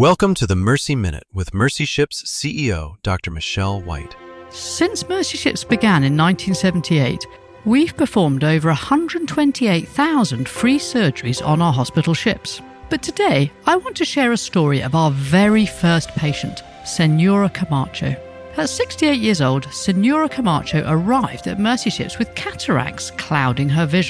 Welcome to the Mercy Minute with Mercy Ships CEO, Dr. Michelle White. Since Mercy Ships began in 1978, we've performed over 128,000 free surgeries on our hospital ships. But today, I want to share a story of our very first patient, Senora Camacho. At 68 years old, Senora Camacho arrived at Mercy Ships with cataracts clouding her vision.